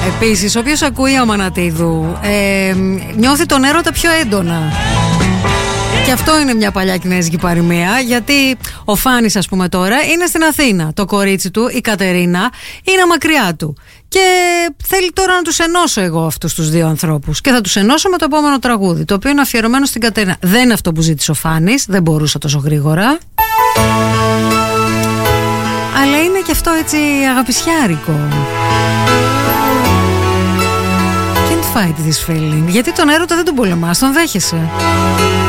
Επίσης, όποιος ακούει Αμανατίδου νιώθει τον έρωτα πιο έντονα. Και αυτό είναι μια παλιά κινέζικη παροιμία, γιατί ο Φάνης, ας πούμε, τώρα είναι στην Αθήνα. Το κορίτσι του, η Κατερίνα, είναι μακριά του. Και θέλει τώρα να τους ενώσω εγώ αυτούς τους δύο ανθρώπους. Και θα τους ενώσω με το επόμενο τραγούδι, το οποίο είναι αφιερωμένο στην Κατερίνα. Δεν είναι αυτό που ζήτησε ο Φάνης, δεν μπορούσα τόσο γρήγορα. Αλλά είναι και αυτό έτσι αγαπησιάρικο. Can't fight this feeling. Γιατί τον έρωτα δεν τον πολεμάς, τον δέχεσαι.